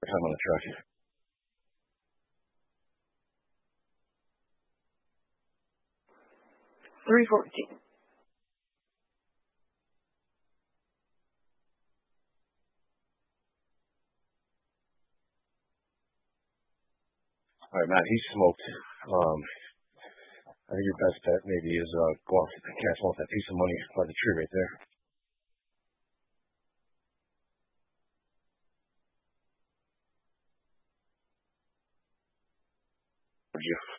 Time on the truck. 314. All right, Matt, he's smoked. I think your best bet maybe is go off and cash off that piece of money by the tree right there. Would you?